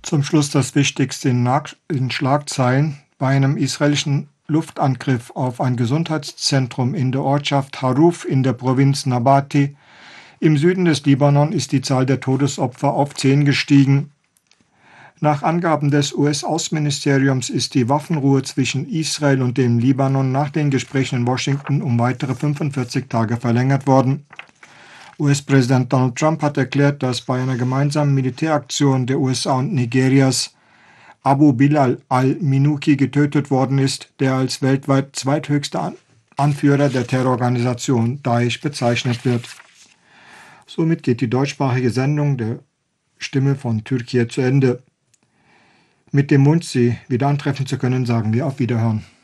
Zum Schluss das Wichtigste in Schlagzeilen. Bei einem israelischen Luftangriff auf ein Gesundheitszentrum in der Ortschaft Haruf in der Provinz Nabati im Süden des Libanon ist die Zahl der Todesopfer auf 10 gestiegen. Nach Angaben des US-Außenministeriums ist die Waffenruhe zwischen Israel und dem Libanon nach den Gesprächen in Washington um weitere 45 Tage verlängert worden. US-Präsident Donald Trump hat erklärt, dass bei einer gemeinsamen Militäraktion der USA und Nigerias Abu Bilal al-Minuki getötet worden ist, der als weltweit zweithöchster Anführer der Terrororganisation Daesh bezeichnet wird. Somit geht die deutschsprachige Sendung der Stimme von Türkei zu Ende. Mit dem Wunsch, Sie wieder antreffen zu können, sagen wir auf Wiederhören.